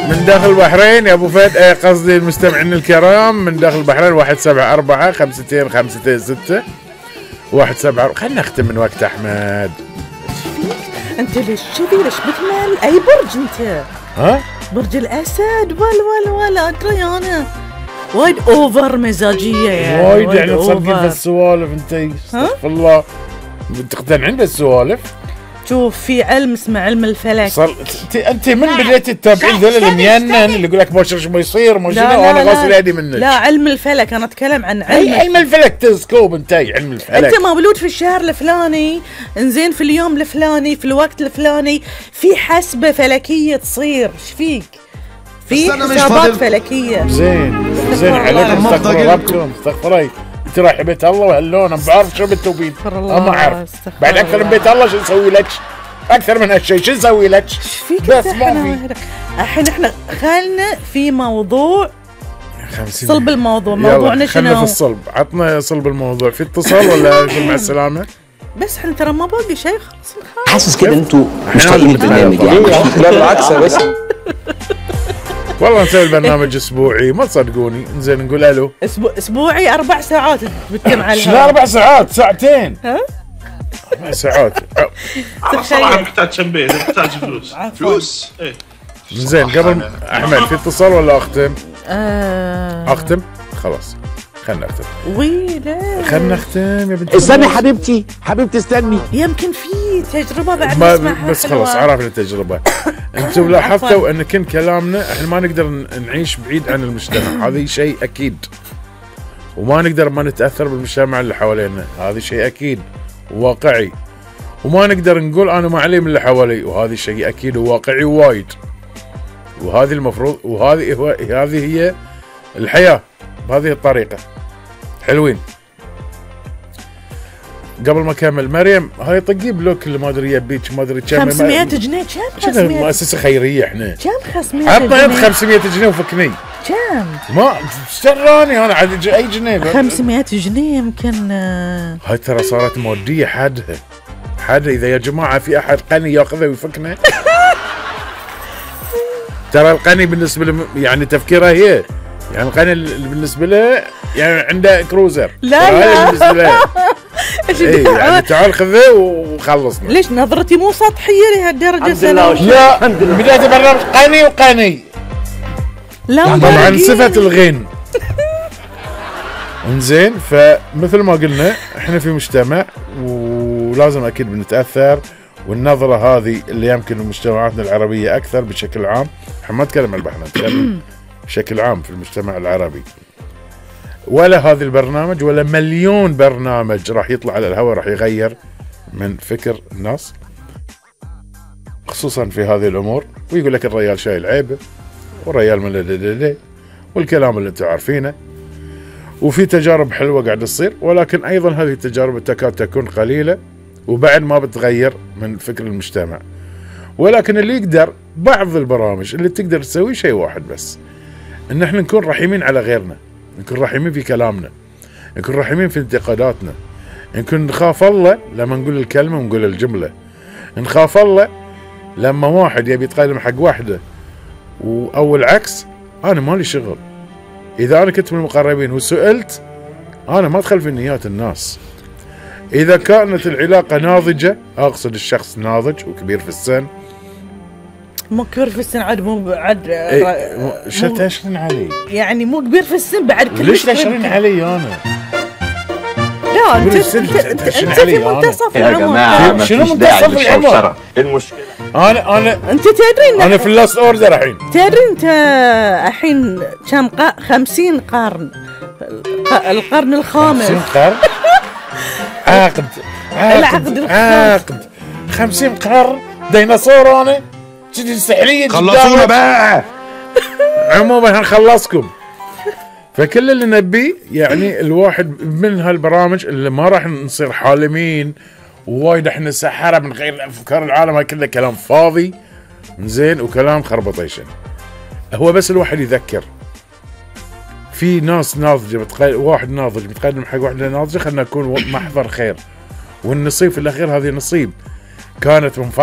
من داخل البحرين يا ابو فهد، قصدي المستمعين الكرام من داخل البحرين 174 52 526 174. خلينا نختم من وقت احمد. انت ليش كذي؟ ليش بتمل؟ اي برج انت؟ ها؟ برج الاسد. ولا ادري انا. وايد اوفر مزاجيه يعني. وايد يعني تصدقين في السوالف انت. استغفر الله. تقتنعين بالسوالف؟ شوف في علم اسمه علم الفلك. انت من بديت تتابعين ذول المينن اللي يقول لك ما شو يصير ما شنو وانا غاسل يدي منك. لا علم الفلك انا اتكلم عن علم الفلك. تسكوب انت علم الفلك. انت مولود في الشهر الفلاني، انزين في اليوم الفلاني في الوقت الفلاني في حسبه فلكيه تصير. ايش فيك؟ في حسابات فلكيه. زين عليكم. استغفر ربكم. استغفري. انت رايح بيت الله وهاللون ما بعرف شو بتوبين. ما اعرف بعد اكثر من بيت الله شو نسوي لك؟ اكثر من هالشيء شو نسوي لك؟ بس ما في. الحين احنا خلنا في موضوع صلب الموضوع. موضوعنا شنو؟ خلنا في الصلب. عطنا صلب الموضوع. في اتصال ولا مع السلامه؟ بس احنا ترى ما باقي شيء. خلص حاسس كده انتوا مش طايقين البرنامج يعني. لا بالعكس بس والله نسوي البرنامج اسبوعي ما تصدقوني. انزين نقول الو. اسبوعي 4 ساعات بتكم على شنو 4 ساعات؟ ساعتين. ها 4 ساعات. صراحه محتاج كم بيت، محتاج فلوس. ايه زين قبل احمد في اتصال ولا اختم؟ اختم خلاص. خلنا نختم. خلنا نختم يا بنتي. استني حبيبتي استني. يمكن في تجربه بعد نسمعها. بس خلاص عرفنا التجربه. انتم لاحظتوا ان كل كلامنا احنا ما نقدر نعيش بعيد عن المجتمع. هذا شيء اكيد. وما نقدر ما نتاثر بالمجتمع اللي حوالينا. هذا شيء اكيد وواقعي. وما نقدر نقول انا ما علي من اللي حوالي. وهذا شيء اكيد وواقعي وايد. وهذه المفروض هذه هي الحياه بهذه الطريقه. حلوين. قبل ما اكمل مريم هاي طقي بلوك اللي ما ادري يبيك ما ادري كم 500 جنيه. كم 500؟ مؤسسه خيريه احنا. كم 500 عطنا انت 500 جنيه وفكني. كم؟ ما استراني انا عاد اي جنيه. 500 جنيه يمكن. هاي ترى صارت موديه حدها اذا يا جماعه في احد قني ياخذها ويفكنا. ترى القني بالنسبه له يعني تفكيره هي يعني القني اللي بالنسبه له يعني عنده كروزر. لا بالنسبه له ايه يعني تعال خذه وخلصنا. ليش نظرتي مو سطحيه لهالدرجه سلام؟ لا بدايه البرنامج قني لا طبعا صفه الغين. انزين فمثل ما قلنا احنا في مجتمع ولازم اكيد بنتاثر. والنظره هذه اللي يمكن مجتمعاتنا العربيه اكثر بشكل عام. احنا ما نتكلم عن البحرين نتكلم بشكل عام في المجتمع العربي. ولا هذا البرنامج ولا مليون برنامج راح يطلع على الهواء راح يغير من فكر الناس خصوصا في هذه الامور. ويقول لك الرجال شايل عيبه والرجال من والكلام اللي انتم عارفينه. وفي تجارب حلوه قاعد تصير ولكن ايضا هذه التجارب تكاد تكون قليله وبعد ما بتغير من فكر المجتمع. ولكن اللي يقدر بعض البرامج اللي تقدر تسوي شيء واحد بس، ان احنا نكون رحيمين على غيرنا، نكون رحيمين في كلامنا، نكون رحيمين في انتقاداتنا، نكون نخاف الله لما نقول الكلمه ونقول الجمله، نخاف الله لما واحد يبي يتقدم حق واحده او العكس. انا مالي شغل. اذا انا كنت من المقربين وسئلت انا ما ادخل في نيات الناس. اذا كانت العلاقه ناضجه، اقصد الشخص ناضج وكبير في السن. مو كبير في السن عاد مو بعد شو تشرين علي؟ يعني مو كبير في السن بعد كل ليش تشرين علي انا؟ لا انت في منتصف العمر. يا جماعه شنو منتصف العمر؟ المشكله انا انت تدري انا في اللاست اوردر الحين. تدري انت الحين كم 50 قرن القرن الخامس. 50 قرن عقد 50 قرن ديناصور. انا تجي سحريه خلصونا بقى. عموما هنخلصكم. فكل اللي نبيه يعني الواحد من هالبرامج اللي ما راح نصير حالمين وايد احنا سحرة من غير افكار العالم. هاي كله كلام فاضي زين وكلام خربطيشن. هو بس الواحد يذكر في ناس ناضجه واحد ناضج بتقدم حق واحده ناضجه. خلينا نكون محضر خير والنصيب في الاخير هذه نصيب كانت من